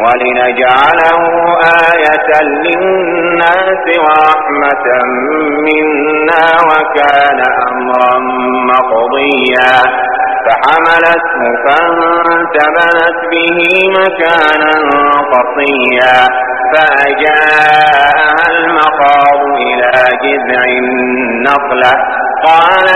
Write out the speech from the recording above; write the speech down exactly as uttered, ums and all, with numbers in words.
ولنجعله آية للناس ورحمة منا وكان أمرا مقضيا فحملته فانتبذت به مكانا قصيا فأجاءها المخاض إلى جذع النخلة قال